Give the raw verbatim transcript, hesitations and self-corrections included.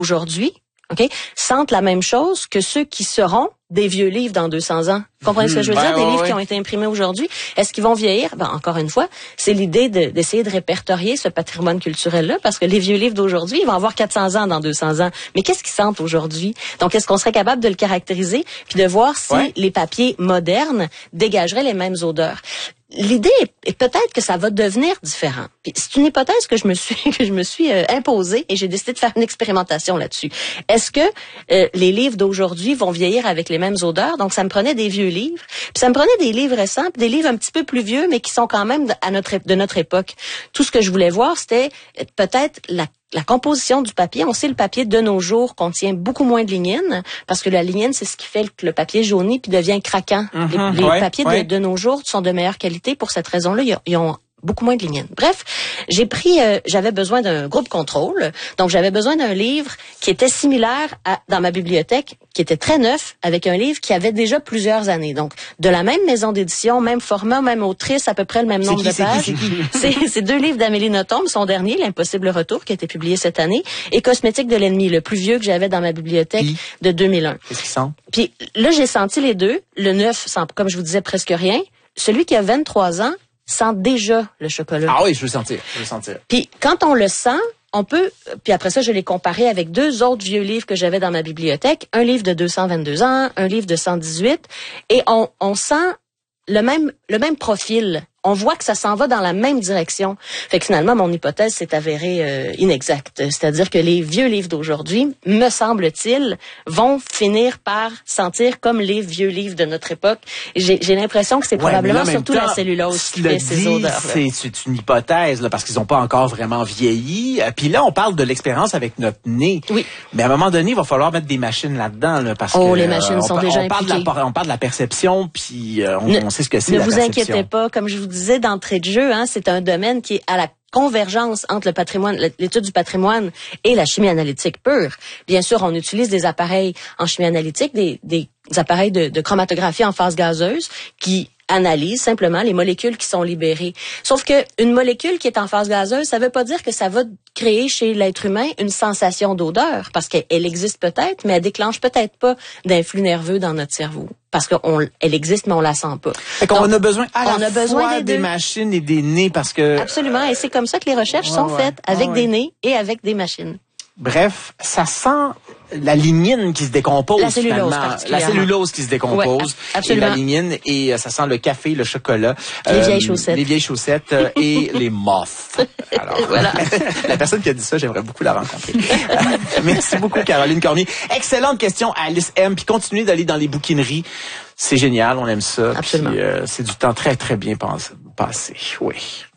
aujourd'hui, OK, sentent la même chose que ceux qui seront des vieux livres dans deux cents ans. Vous comprenez mmh, ce que je veux ben, dire? Des ouais, livres ouais. qui ont été imprimés aujourd'hui. Est-ce qu'ils vont vieillir? Ben, encore une fois, c'est l'idée de, d'essayer de répertorier ce patrimoine culturel-là, parce que les vieux livres d'aujourd'hui, ils vont avoir quatre cents ans dans deux cents ans. Mais qu'est-ce qu'ils sentent aujourd'hui? Donc, est-ce qu'on serait capable de le caractériser puis de voir si ouais. les papiers modernes dégageraient les mêmes odeurs? L'idée est peut-être que ça va devenir différent. Puis c'est une hypothèse que je me suis que je me suis euh, imposée et j'ai décidé de faire une expérimentation là-dessus. Est-ce que euh, les livres d'aujourd'hui vont vieillir avec les mêmes odeurs? Donc ça me prenait des vieux livres, puis ça me prenait des livres récents, puis des livres un petit peu plus vieux mais qui sont quand même à notre de notre époque. Tout ce que je voulais voir, c'était peut-être la La composition du papier. On sait le papier de nos jours contient beaucoup moins de lignine parce que la lignine, c'est ce qui fait que le papier jaunit puis devient craquant. Mm-hmm, les les ouais, papiers ouais. De, de nos jours sont de meilleure qualité pour cette raison-là. Ils, ils ont beaucoup moins de lignine. Bref, j'ai pris, euh, j'avais besoin d'un groupe contrôle, donc j'avais besoin d'un livre qui était similaire à, dans ma bibliothèque, qui était très neuf, avec un livre qui avait déjà plusieurs années. Donc, de la même maison d'édition, même format, même autrice, à peu près le même nombre qui, de pages. C'est, qui, c'est, c'est, c'est deux livres d'Amélie Nothomb, son dernier, L'Impossible Retour, qui a été publié cette année, et Cosmétique de l'ennemi, le plus vieux que j'avais dans ma bibliothèque Puis, de deux mille un. Qu'est-ce qu'ils sentent? Puis là, j'ai senti les deux. Le neuf sent, comme je vous disais, presque rien. Celui qui a vingt-trois ans sent déjà le chocolat. Ah oui, je veux le sentir, je veux le sentir. Puis quand on le sent, on peut, puis après ça, je l'ai comparé avec deux autres vieux livres que j'avais dans ma bibliothèque, un livre de deux cent vingt-deux ans, un livre de cent dix-huit, et on, on sent le même, le même profil. On voit que ça s'en va dans la même direction. Fait que finalement, mon hypothèse s'est avérée euh, inexacte. C'est-à-dire que les vieux livres d'aujourd'hui, me semble-t-il, vont finir par sentir comme les vieux livres de notre époque. J'ai, j'ai l'impression que c'est ouais, probablement là, surtout temps, la cellulose qui fait ces odeurs. C'est, c'est une hypothèse, là, parce qu'ils n'ont pas encore vraiment vieilli. Puis là, on parle de l'expérience avec notre nez. Oui. Mais à un moment donné, il va falloir mettre des machines là-dedans, là, parce oh, que les machines euh, sont on, déjà on parle impliquées. De la, on parle de la perception, puis euh, on, ne, on sait ce que c'est ne la perception. Ne vous inquiétez pas, comme je vous disais d'entrée de jeu, hein, c'est un domaine qui est à la convergence entre le patrimoine, l'étude du patrimoine et la chimie analytique pure. Bien sûr, on utilise des appareils en chimie analytique, des, des appareils de, de chromatographie en phase gazeuse qui analysent simplement les molécules qui sont libérées. Sauf que une molécule qui est en phase gazeuse, ça veut pas dire que ça va créer chez l'être humain une sensation d'odeur, parce qu'elle existe peut-être, mais elle déclenche peut-être pas d'influx nerveux dans notre cerveau. Parce qu'elle existe, mais on la sent pas. Fait qu'on Donc, a besoin à la on a fois besoin des, des machines et des nez, parce que... Absolument, et c'est comme ça que les recherches ouais, sont ouais, faites, avec ouais, des ouais. nez et avec des machines. Bref, ça sent la lignine qui se décompose. La cellulose, la cellulose qui se décompose. Ouais, et la lignine, et ça sent le café, le chocolat. Les euh, vieilles chaussettes. Les vieilles chaussettes euh, et les moths. Alors, voilà. La personne qui a dit ça, j'aimerais beaucoup la rencontrer. Merci beaucoup, Caroline Cormier. Excellente question, Alice M. Puis continuez d'aller dans les bouquineries. C'est génial, on aime ça. Absolument. Puis, euh, c'est du temps très, très bien passé. Oui.